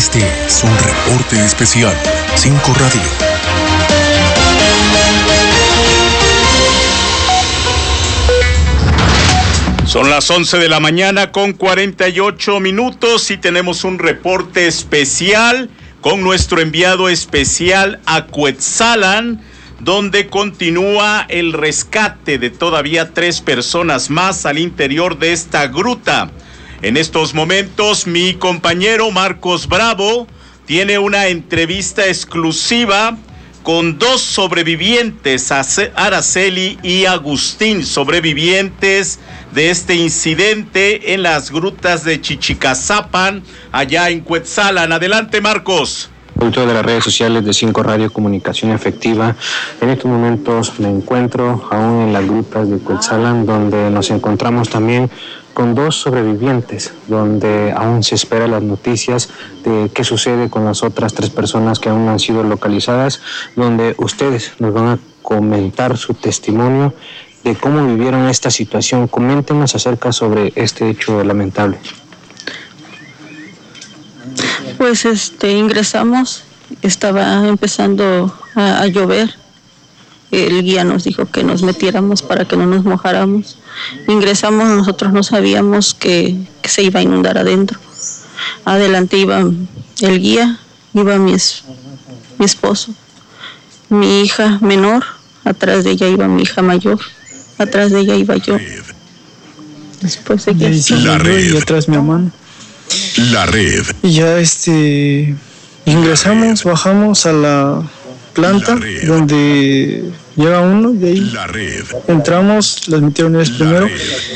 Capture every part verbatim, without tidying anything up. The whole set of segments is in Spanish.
Este es un reporte especial cinco Radio. Son las once de la mañana con cuarenta y ocho minutos y tenemos un reporte especial con nuestro enviado especial a Cuetzalan, donde continúa el rescate de todavía tres personas más al interior de esta gruta. En estos momentos, mi compañero Marcos Bravo tiene una entrevista exclusiva con dos sobrevivientes, Araceli y Agustín, sobrevivientes de este incidente en las grutas de Chichicazapan, allá en Cuetzalan. Adelante, Marcos. Productor de las redes sociales de cinco Radio Comunicación Efectiva. En estos momentos me encuentro aún en las grutas de Cuetzalan, donde nos encontramos también con dos sobrevivientes, donde aún se esperan las noticias de qué sucede con las otras tres personas que aún no han sido localizadas, donde ustedes nos van a comentar su testimonio de cómo vivieron esta situación. Coméntenos acerca sobre este hecho lamentable. Pues este ingresamos, estaba empezando a, a llover. El guía nos dijo que nos metiéramos para que no nos mojáramos. Ingresamos, nosotros no sabíamos que, que se iba a inundar adentro. Adelante iba el guía, iba mi, es, mi esposo, mi hija menor, atrás de ella iba mi hija mayor, atrás de ella iba yo. Después de que la red. Y atrás mi hermano. La red. Y ya este ingresamos, bajamos a la planta donde llega uno, y de ahí entramos, las metieron ellas primero,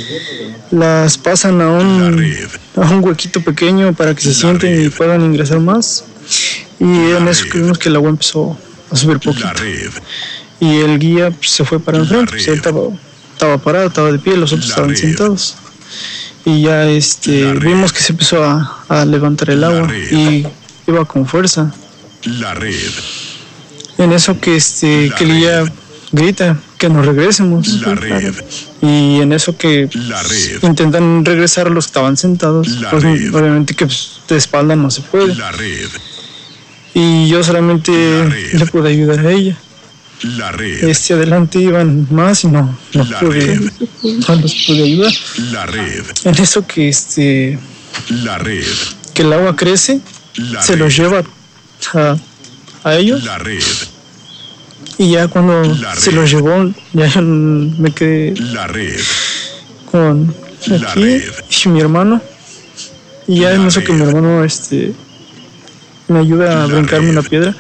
las pasan a un, a un huequito pequeño para que se sienten y puedan ingresar más, y en eso vimos que el agua empezó a subir poquito y el guía pues, se fue para enfrente, pues, él estaba, estaba parado, estaba de pie, los otros estaban sentados, y ya este vimos que se empezó a, a levantar el agua y iba con fuerza. La red. En eso que este que el guía grita que nos regresemos. La red. Y en eso que pues, intentan regresar los que estaban sentados, pues obviamente que pues, de espalda no se puede. La red. Y yo solamente le pude ayudar a ella. La red. Este adelante iban más y no, no pude, no los pude ayudar. La red. En eso que este La red. que el agua crece, La se red. los lleva a, a ellos. La red. Y ya cuando La se red. los llevó, ya yo me quedé La red. con La aquí red. y mi hermano. Y ya La en eso red. que mi hermano este me ayuda a La brincarme red. una piedra.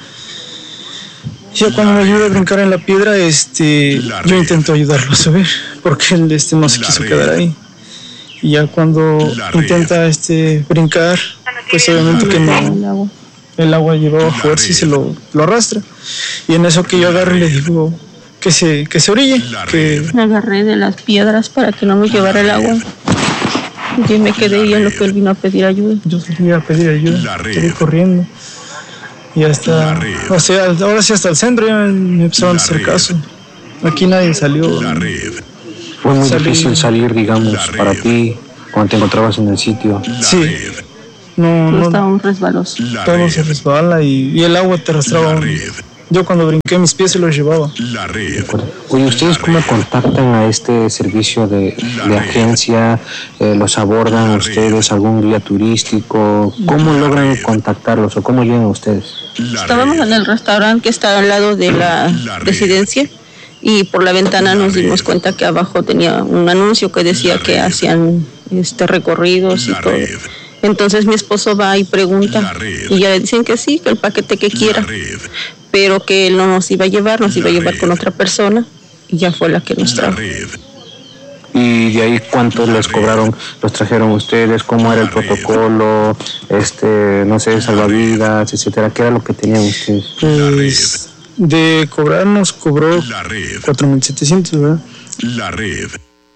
Y ya cuando me ayuda a brincar en la piedra, este La yo red. intento ayudarlo a subir, porque él este no se La quiso red. quedar ahí. Y ya cuando La red. intenta este brincar, pues obviamente que no, el agua. el agua llevaba La fuerza y red. se lo, lo arrastra. Y en eso que yo La agarro y le red. digo que se, que se orille, La que red. Me agarré de las piedras para que no me llevara el agua. Y me quedé ahí en lo que él vino a pedir ayuda. yo salí a pedir ayuda, La red. salí corriendo. Y hasta, La red. o sea, ahora sí hasta el centro ya me empezaron a La hacer red. caso. Aquí nadie salió. La red. Fue muy Salí- difícil salir, digamos, La red. para ti, cuando te encontrabas en el sitio. La Sí. red. No, No no, estábamos resbalosos. La todo se red. resbala y, y el agua te arrastraba. La red. Yo cuando brinqué mis pies se los llevaba. La red. Oye, ¿ustedes cómo contactan a este servicio de, de agencia? Eh, ¿Los abordan La ustedes? ¿Algún guía turístico? ¿Cómo logran contactarlos o cómo llegan ustedes? La Estábamos red. en el restaurante que está al lado de la La red. residencia y por la ventana La nos dimos red. cuenta que abajo tenía un anuncio que decía La que red. hacían este recorridos y La todo. red. Entonces mi esposo va y La pregunta red. y ya le dicen que sí, que el paquete que quiera, La red. pero que él no nos iba a llevar, nos iba a La llevar red. con otra persona y ya fue la que nos La trajo. red. Y de ahí, ¿cuántos les cobraron, los trajeron ustedes? ¿Cómo era el La red. protocolo? Este, no sé, salvavidas, etcétera. ¿Qué era lo que tenían ustedes? Pues de cobrar nos cobró La red. cuatro mil setecientos, ¿verdad? La red.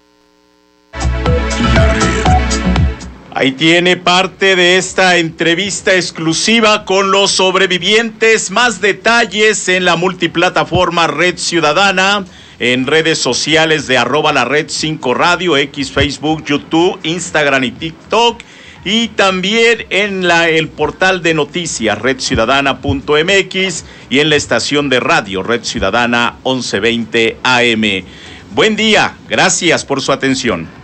La red. Ahí tiene parte de esta entrevista exclusiva con los sobrevivientes. Más detalles en la multiplataforma Red Ciudadana, en redes sociales de arroba la red cinco radio, X, Facebook, YouTube, Instagram y TikTok. y también en la, el portal de noticias red ciudadana punto m x y en la estación de radio Red Ciudadana once veinte A M. Buen día, gracias por su atención.